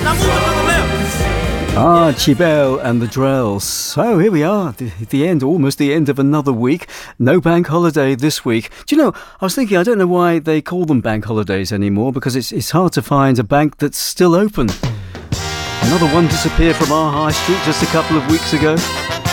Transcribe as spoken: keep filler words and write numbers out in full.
Ah, Chibel and the Drells. So here we are, the, the end, almost the end of another week. No bank holiday this week. Do you know, I was thinking, I don't know why they call them bank holidays anymore, because it's, it's hard to find a bank that's still open. Another one disappeared from our high street just a couple of weeks ago.